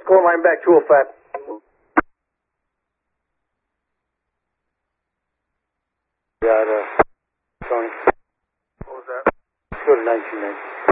Call line back, 205. Got, Tony. What was that? Let's go to 1990.